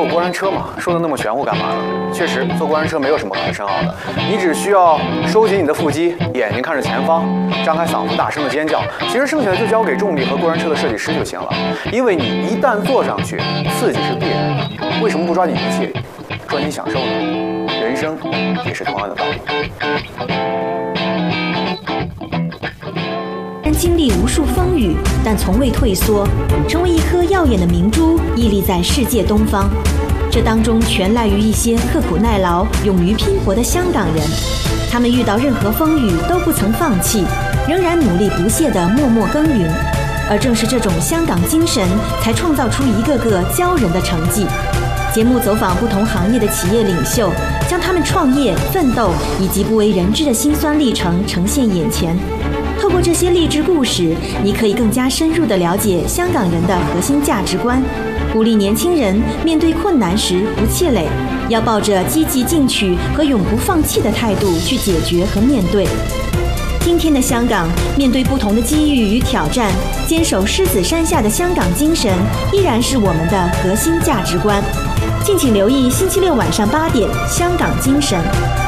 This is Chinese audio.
坐过山车嘛，说的那么玄乎干嘛呢？确实，坐过山车没有什么很深奥的，你只需要收紧你的腹肌，眼睛看着前方，张开嗓子大声的尖叫。其实剩下的就交给重力和过山车的设计师就行了。因为你一旦坐上去，刺激是必然的。为什么不抓紧一切，抓紧享受呢？人生也是同样的道理。 经历无数风雨，但从未退缩，成为一颗耀眼的明珠，屹立在世界东方。这当中全赖于一些刻苦耐劳、勇于拼搏的香港人。他们遇到任何风雨都不曾放弃，仍然努力不懈地默默耕耘。而正是这种香港精神，才创造出一个个骄人的成绩。节目走访不同行业的企业领袖，将他们创业、奋斗以及不为人知的辛酸历程呈现眼前。透过这些励志故事，你可以更加深入地了解香港人的核心价值观，鼓励年轻人面对困难时不气馁，要抱着积极进取和永不放弃的态度去解决和面对。今天的香港，面对不同的机遇与挑战，坚守狮子山下的香港精神，依然是我们的核心价值观。敬请留意星期六晚上8点《香港精神》。